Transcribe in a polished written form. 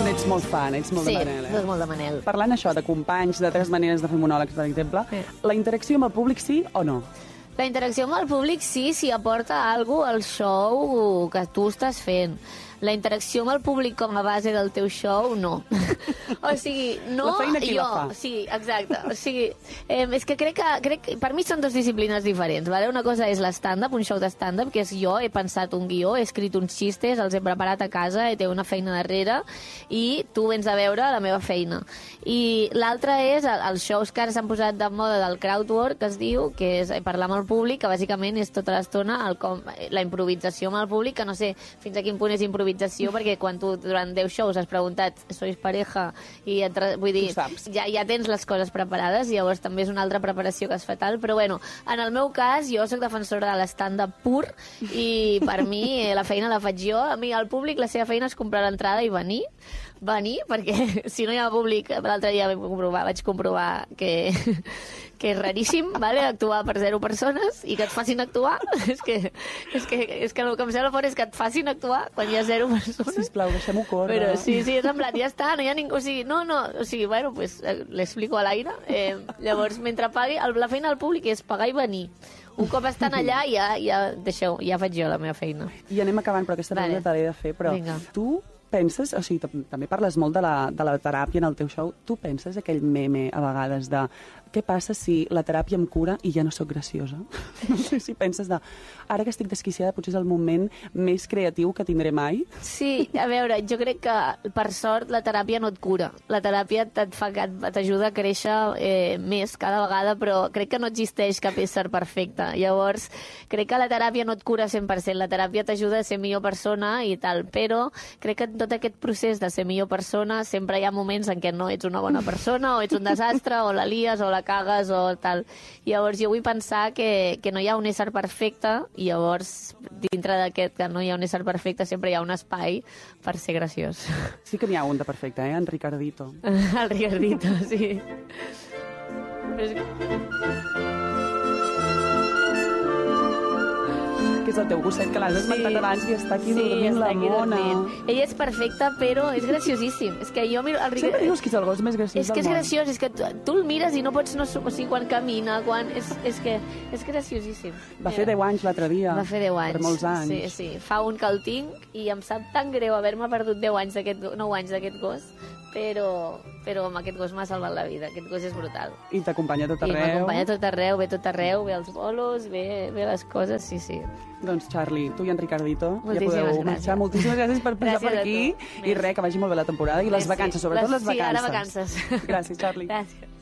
N'ets molt fan, ets molt de Manel, Sí, molt de Manel. Parlant això de companys, de 3 maneres de fer monòlegs, per exemple, la interacció amb el públic sí o no? La interacció amb el públic sí, si aporta alguna cosa al show que tu estàs fent. La interacció amb el públic com a base del teu show, no. O sigui, no La feina qui jo. la fa? Sí, exacte. O sigui, és que crec que per mi són dues disciplines diferents. Vale? Una cosa és l'stand-up, un show de stand-up, que és jo, he pensat un guió, he escrit uns xistes, els he preparat a casa, té una feina darrere, i tu vens a veure la meva feina. I l'altra és els shows que ara s'han posat de moda del crowdwork, que es diu, que és parlar amb el públic, que bàsicament és tota l'estona la improvisació amb el públic, que no sé fins a quin punt és improvisació, perquè quan tu durant 10 shows has preguntat sois pareja i vull dir, ja tens les coses preparades, i llavors també és una altra preparació que es fa tal, però bueno, en el meu cas jo sóc defensora de l'stand-up pur, i per mi la feina la faig jo. A mi el públic la seva feina és comprar l'entrada i venir, perquè si no hi ha públic, l'altre dia vaig comprovar que és raríssim, vale? Actuar per 0 persones i que et facin actuar. és que el que em sembla fort és que et facin actuar quan hi ha 0 persones. Sisplau, deixem-ho córrer. Però sí, és en plan, ja està, no hi ha ningú. O sigui, bueno, pues l'explico a l'aire. Llavors, mentre pagui, la feina del públic és pagar i venir. Un cop estan allà, ja faig jo la meva feina. I anem acabant, però aquesta pregunta te l'he de fer. Però tu penses, o sigui, també parles molt de la teràpia en el teu show, tu penses aquell meme a vegades de què passa si la teràpia em cura i ja no sóc graciosa? No sé si penses ara que estic desquiciada potser és el moment més creatiu que tindré mai? Sí, a veure, jo crec que per sort la teràpia no et cura. La teràpia t'ajuda a créixer més cada vegada, però crec que no existeix cap ésser perfecte. Llavors, crec que la teràpia no et cura 100%, la teràpia t'ajuda a ser millor persona i tal, però crec que en tot aquest procés de ser millor persona sempre hi ha moments en què no ets una bona persona, o ets un desastre, o la lies, o la cagues, o tal. Llavors jo vull pensar que no hi ha un ésser perfecte, i llavors dintre d'aquest que no hi ha un ésser perfecte sempre hi ha un espai per ser graciós. Sí que n'hi ha un de perfecte, en Ricardito. El Ricardito, sí. Que és el teu gosset, que l'has esmentat abans i està aquí dormint la mona. Ell és perfecte, però és graciosíssim. És que jo miro el Ricardito... Sempre dius que és el gos més graciós del món. És que és graciós, és que tu el mires i no pots... O sigui, quan camina, és que és graciosíssim. Va fer 10 anys l'altre dia. Va fer 10 anys. Per molts anys. Sí. Fa un que el tinc i em sap tan greu haver-me perdut 9 anys d'aquest gos, però amb aquest gos m'ha salvat la vida. Aquest gos és brutal. I t'acompanya a tot arreu. I m'acompanya a tot arreu, ve tot arreu, ve als bolos, ve les coses, sí. Doncs, Charlie, tu i en Ricardito ja podeu gràcies. marxar. Moltíssimes gràcies per passar per aquí. I res, que vagi molt bé la temporada i les vacances, sobretot les vacances. Sí, ara vacances. Gràcies, Charlie. Gràcies.